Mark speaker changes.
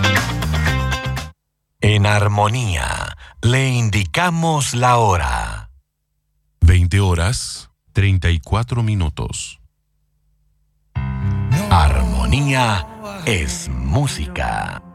Speaker 1: En armonía, le indicamos la hora.
Speaker 2: 20:34.
Speaker 1: Armonía es música.